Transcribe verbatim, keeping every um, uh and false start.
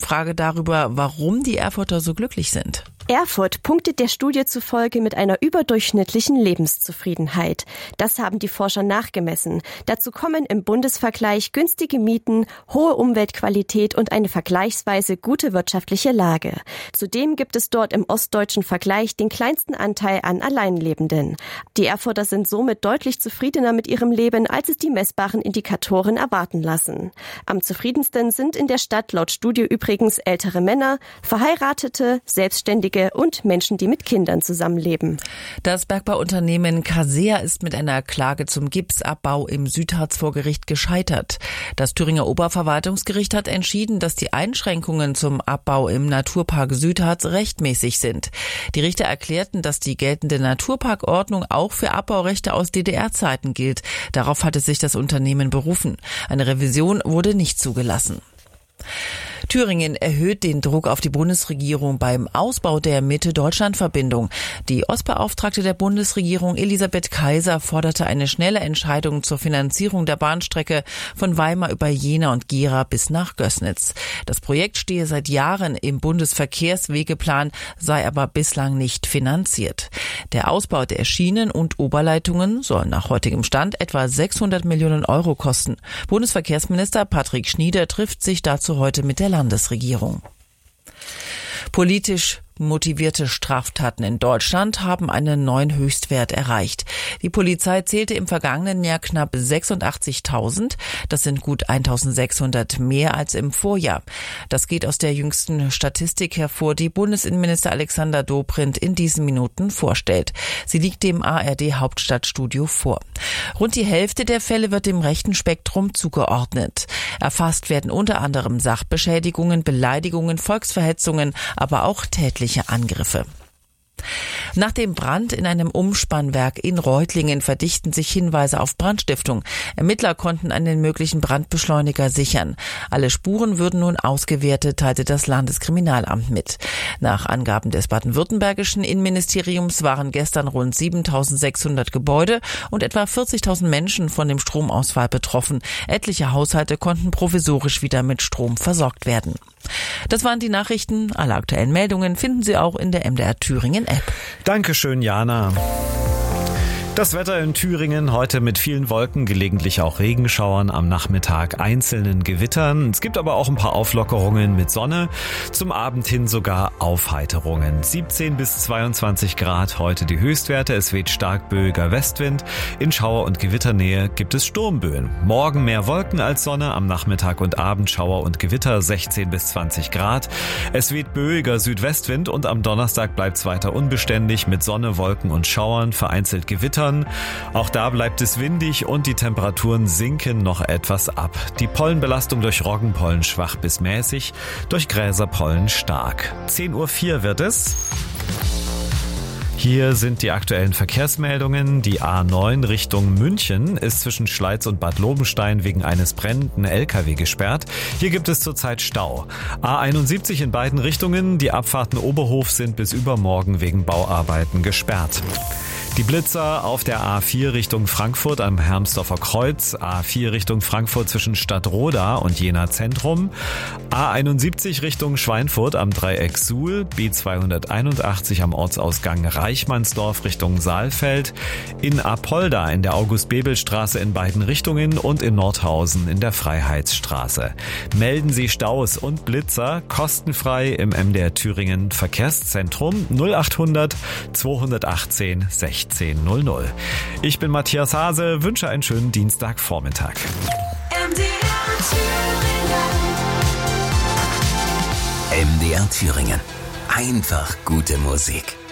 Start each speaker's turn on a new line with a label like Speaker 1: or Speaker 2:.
Speaker 1: Frage darüber, warum die Erfurter so glücklich sind.
Speaker 2: Erfurt punktet der Studie zufolge mit einer überdurchschnittlichen Lebenszufriedenheit. Das haben die Forscher nachgemessen. Dazu kommen im Bundesvergleich günstige Mieten, hohe Umweltqualität und eine vergleichsweise gute wirtschaftliche Lage. Zudem gibt es dort im ostdeutschen Vergleich den kleinsten Anteil an Alleinlebenden. Die Erfurter sind somit deutlich zufriedener mit ihrem Leben, als es die messbaren Indikatoren erwarten lassen. Am zufriedensten sind in der Stadt laut Studie übrigens ältere Männer, Verheiratete, Selbstständige und Menschen, die mit Kindern zusammenleben.
Speaker 1: Das Bergbauunternehmen Casea ist mit einer Klage zum Gipsabbau im Südharz vor Gericht gescheitert. Das Thüringer Oberverwaltungsgericht hat entschieden, dass die Einschränkungen zum Abbau im Naturpark Südharz rechtmäßig sind. Die Richter erklärten, dass die geltende Naturparkordnung auch für Abbaurechte aus D D R-Zeiten gilt. Darauf hatte sich das Unternehmen berufen. Eine Revision wurde nicht zugelassen. Thüringen erhöht den Druck auf die Bundesregierung beim Ausbau der Mitte-Deutschland-Verbindung. Die Ostbeauftragte der Bundesregierung Elisabeth Kaiser forderte eine schnelle Entscheidung zur Finanzierung der Bahnstrecke von Weimar über Jena und Gera bis nach Gößnitz. Das Projekt stehe seit Jahren im Bundesverkehrswegeplan, sei aber bislang nicht finanziert. Der Ausbau der Schienen und Oberleitungen soll nach heutigem Stand etwa sechshundert Millionen Euro kosten. Bundesverkehrsminister Patrick Schnieder trifft sich dazu heute mit der Landesregierung. Politisch motivierte Straftaten in Deutschland haben einen neuen Höchstwert erreicht. Die Polizei zählte im vergangenen Jahr knapp sechsundachtzigtausend. Das sind gut eintausendsechshundert mehr als im Vorjahr. Das geht aus der jüngsten Statistik hervor, die Bundesinnenminister Alexander Dobrindt in diesen Minuten vorstellt. Sie liegt dem A R D-Hauptstadtstudio vor. Rund die Hälfte der Fälle wird dem rechten Spektrum zugeordnet. Erfasst werden unter anderem Sachbeschädigungen, Beleidigungen, Volksverhetzungen, aber auch tätliche Angriffe. Nach dem Brand in einem Umspannwerk in Reutlingen verdichten sich Hinweise auf Brandstiftung. Ermittler konnten einen möglichen Brandbeschleuniger sichern. Alle Spuren würden nun ausgewertet, teilte das Landeskriminalamt mit. Nach Angaben des baden-württembergischen Innenministeriums waren gestern rund siebentausendsechshundert Gebäude und etwa vierzigtausend Menschen von dem Stromausfall betroffen. Etliche Haushalte konnten provisorisch wieder mit Strom versorgt werden. Das waren die Nachrichten. Alle aktuellen Meldungen finden Sie auch in der M D R Thüringen App.
Speaker 3: Dankeschön, Jana. Das Wetter in Thüringen heute mit vielen Wolken, gelegentlich auch Regenschauern, am Nachmittag einzelnen Gewittern. Es gibt aber auch ein paar Auflockerungen mit Sonne, zum Abend hin sogar Aufheiterungen. siebzehn bis zweiundzwanzig Grad heute die Höchstwerte, es weht stark böiger Westwind. In Schauer- und Gewitternähe gibt es Sturmböen. Morgen mehr Wolken als Sonne, am Nachmittag und Abend Schauer und Gewitter sechzehn bis zwanzig Grad. Es weht böiger Südwestwind und am Donnerstag bleibt es weiter unbeständig mit Sonne, Wolken und Schauern, vereinzelt Gewittern. Auch da bleibt es windig und die Temperaturen sinken noch etwas ab. Die Pollenbelastung durch Roggenpollen schwach bis mäßig, durch Gräserpollen stark. zehn Uhr vier wird es. Hier sind die aktuellen Verkehrsmeldungen. Die A neun Richtung München ist zwischen Schleiz und Bad Lobenstein wegen eines brennenden L K W gesperrt. Hier gibt es zurzeit Stau. A einundsiebzig in beiden Richtungen. Die Abfahrten Oberhof sind bis übermorgen wegen Bauarbeiten gesperrt. Die Blitzer auf der A vier Richtung Frankfurt am Hermsdorfer Kreuz, A vier Richtung Frankfurt zwischen Stadtroda und Jena Zentrum, A einundsiebzig Richtung Schweinfurt am Dreieck Suhl, B zweihunderteinundachtzig am Ortsausgang Reichmannsdorf Richtung Saalfeld, in Apolda in der August-Bebel-Straße in beiden Richtungen und in Nordhausen in der Freiheitsstraße. Melden Sie Staus und Blitzer kostenfrei im M D R Thüringen Verkehrszentrum null achthundert zweihundertachtzehn sechzehn null null. Ich bin Matthias Hase, wünsche einen schönen Dienstagvormittag.
Speaker 4: M D R Thüringen. M D R Thüringen. Einfach gute Musik.